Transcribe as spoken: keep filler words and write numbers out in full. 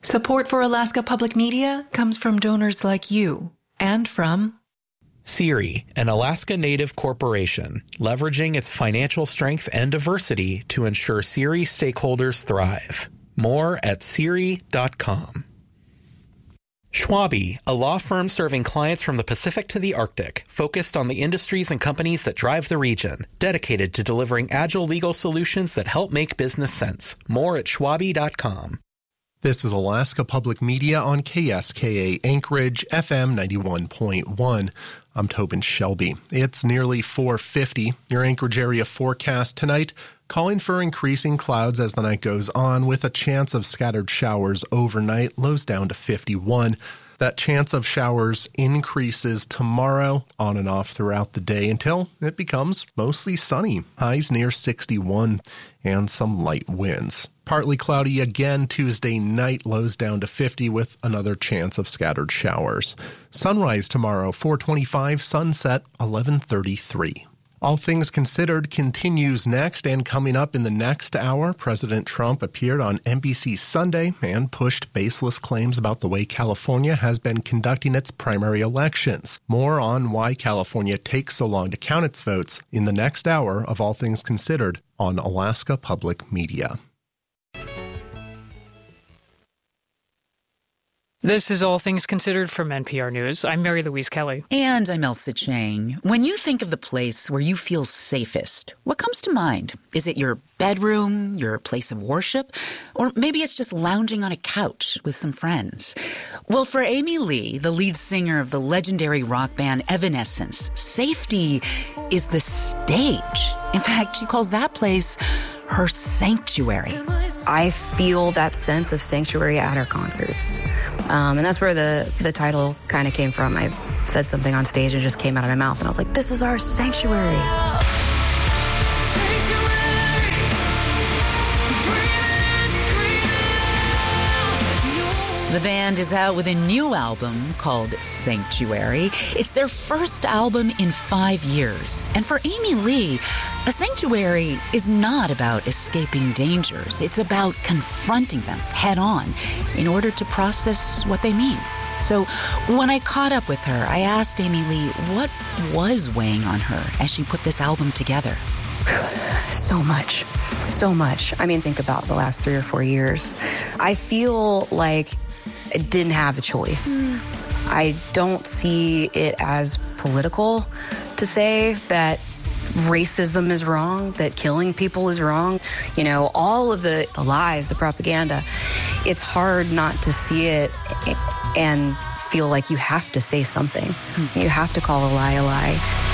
Support for Alaska Public Media comes from donors like you and from SERI, an Alaska Native corporation, leveraging its financial strength and diversity to ensure SERI stakeholders thrive. More at seri dot com. Schwabe, a law firm serving clients from the Pacific to the Arctic, focused on the industries and companies that drive the region, dedicated to delivering agile legal solutions that help make business sense. More at schwabe dot com. This is Alaska Public Media on K S K A Anchorage, F M ninety-one point one. I'm Tobin Shelby. It's nearly four fifty. Your Anchorage area forecast tonight, calling for increasing clouds as the night goes on with a chance of scattered showers overnight, lows down to fifty-one. That chance of showers increases tomorrow on and off throughout the day until it becomes mostly sunny, highs near sixty-one, and some light winds. Partly cloudy again Tuesday night, lows down to fifty with another chance of scattered showers. Sunrise tomorrow, four twenty-five, sunset, eleven thirty-three. All Things Considered continues next, and coming up in the next hour, President Trump appeared on N B C Sunday and pushed baseless claims about the way California has been conducting its primary elections. More on why California takes so long to count its votes in the next hour of All Things Considered on Alaska Public Media. This is All Things Considered from N P R News. I'm Mary Louise Kelly. And I'm Elsa Chang. When you think of the place where you feel safest, what comes to mind? Is it your bedroom, your place of worship? Or maybe it's just lounging on a couch with some friends? Well, for Amy Lee, the lead singer of the legendary rock band Evanescence, safety is the stage. In fact, she calls that place her sanctuary. I feel that sense of sanctuary at her concerts. Um, and that's where the, the title kind of came from. I said something on stage and it just came out of my mouth. And I was like, this is our sanctuary. The band is out with a new album called Sanctuary. It's their first album in five years. And for Amy Lee, a sanctuary is not about escaping dangers. It's about confronting them head on in order to process what they mean. So when I caught up with her, I asked Amy Lee what was weighing on her as she put this album together. So much. So much. I mean, think about the last three or four years. I feel like I didn't have a choice. Mm. I don't see it as political to say that racism is wrong, that killing people is wrong. You know, all of the, the lies, the propaganda. It's hard not to see it and feel like you have to say something. Mm. You have to call a lie a lie.